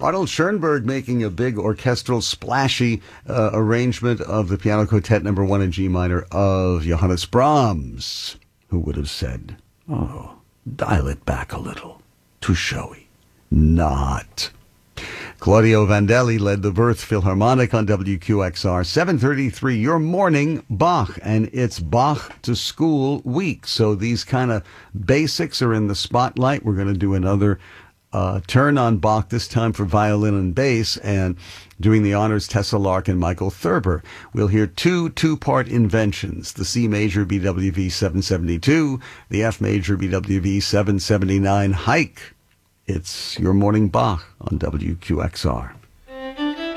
Arnold Schoenberg making a big orchestral splashy arrangement of the Piano Quartet No. 1 in G minor of Johannes Brahms. Who would have said, oh, dial it back a little. Too showy. Not. Claudio Vandelli led the Birth Philharmonic on WQXR. 7:33, your morning Bach, and it's Bach to School week. So these kind of basics are in the spotlight. We're going to do another turn on Bach, this time for violin and bass, and doing the honors, Tessa Lark and Michael Thurber. We'll hear two-part inventions, the C major BWV 772, the F major BWV 779 hike. It's your morning Bach on WQXR.